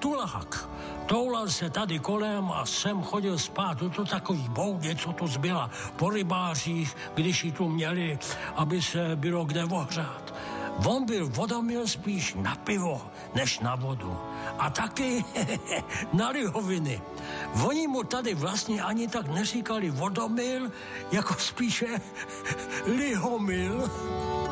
tulák. Toulal se tady kolem a sem chodil spát. To takový boudě, co tu zbyla po rybářích, když ji tu měli, aby se bylo kde ohřát. On byl vodomil spíš na pivo, než na vodu. A taky na lihoviny. Oni mu tady vlastně ani tak neříkali vodomil, jako spíše lihomil.